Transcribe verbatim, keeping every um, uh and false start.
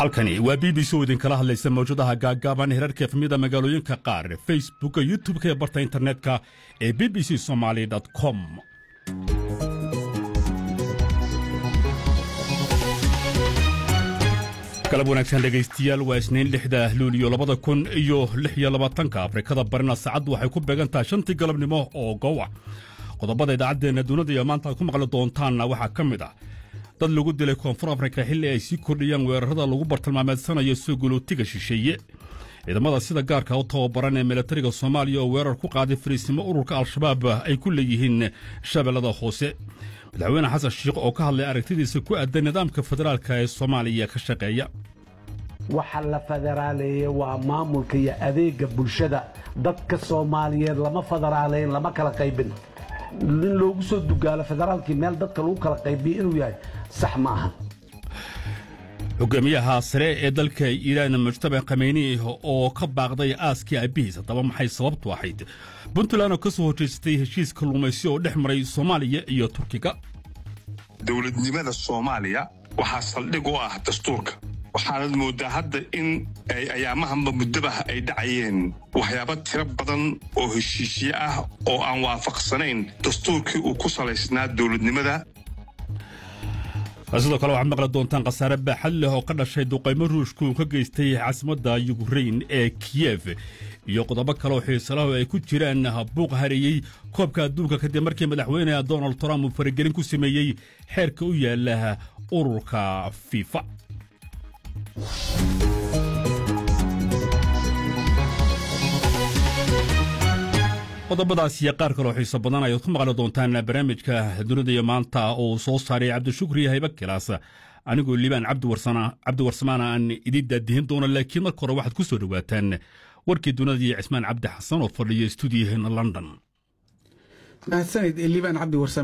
halkani waa b b c oo idinkala hadlaysa mawjadaha gaagaaban hirarka efmida magaalooyinka qaar facebooka youtube-ka ee barta internetka ee b b c somali dot com. galab wanaagsan dhegaystayaal waa isniin lixda luuliyo labada kun iyo lix iyo labaatanka afrikada barina saacaddu waxay ku beegantahay shantii galabnimo oo gowa qodobada idaacaddeena dunida iyo maanta aad ku maqli doontaanna waxaa ka mid ah dad lagu dilay koonfur afrika xilli ay sii kordhiyaan weerarada lagu bartilmaameedsanayo soo gulootiga shisheeye ciidamada sida gaarka u tababaran ee milatariga soomaaliya oo weerar ku qaaday fariisimo ururka al-shabaab ay ku leeyihiin shabeellada hoose madaxweyne xasan shiikh oo ka hadlay aragtidiisa ku aadan nidaamka federaalka ee soomaaliya ka shaqeeya waxa la federaaleeyay waa maamulka iyo adeega bulshada dadka Soomaaliyeed lama federaaleyn lama kala qaybin in loogu soo dugaalo federaalkii meel dadka lagu kala qaybiyo inuu yahay sax ma aha hogaamiyaha sare ee dalka Iiraan Mujtaba Khamenei oo ka baaqday aaskii abiis haddaba maxay sababtu ahayd Puntland oo ka soo horjeestay heshiis kalluumaysi oo dhex maray Soomaaliya iyo Turkiga dawladnimada Soomaaliya waxa saldhig u ah dastuurka waxaanad moodaa hadda in ay ayaamahanba muddabaha ay dhacayeen waxyaabo tiro badan oo heshiisyo ah oo aan waafaqsanayn dastuurkii uu ku salaysnaa dawladnimada sidoo kale waxaad maqli doontaan khasaare baaxad leh oo ka dhashay duqaymo ruushku uu ka geystay caasimadda Ukraine ee Kiev iyo qodobo kale oo xiisalaha ay ku jiraan buuq hareeyay koobka adduunka kadib markii madaxweyne Donald Trump uu faragelin ku sameeyey xeerka u yaala ururka FIFA qodobadaas iyo qaar kale oo xiiso badan ayaad ku maqli doontaan barnaamijka dunida iyo maanta oo soo saaray cabdishukri hayba kilaas anigoo liibaan cabdi warsamaana aan idin daadihin doono laakiin marka hore waxaad ku soo dhowaataan warkii dunida iyo cismaan cabdi xasan oo fadhiya stuudiyaheena London. mahadsanid liibaan cabdi warsamaana